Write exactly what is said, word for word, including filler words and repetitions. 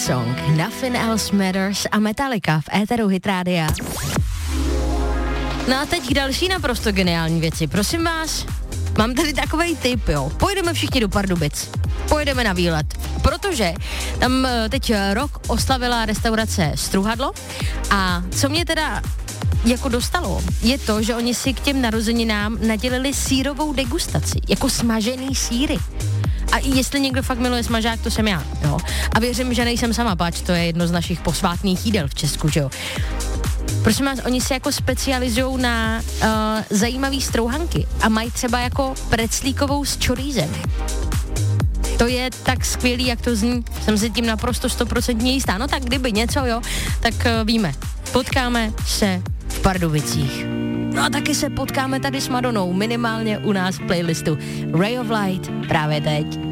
Song, Nothing Else Matters a Metallica v éteru Hit Rádia. No a teď k další naprosto geniální věci. Prosím vás, mám tady takovej tip, jo. Pojedeme všichni do Pardubic. Pojedeme na výlet. Protože tam teď rok oslavila restaurace Struhadlo a co mě teda jako dostalo, je to, že oni si k těm narozeninám nadělili sýrovou degustaci, jako smažený sýry. A jestli někdo fakt miluje smažák, to jsem já, jo. A věřím, že nejsem sama, pač to je jedno z našich posvátných jídel v Česku, že jo. Prosím vás, oni se jako specializují na uh, zajímavý strouhanky a mají třeba jako preclíkovou s čorízem. To je tak skvělý, jak to zní, jsem si tím naprosto stoprocentně jistá. No tak kdyby něco, jo, tak uh, víme, potkáme se v Pardubicích. No a taky se potkáme tady s Madonou, minimálně u nás v playlistu Ray of Light právě teď.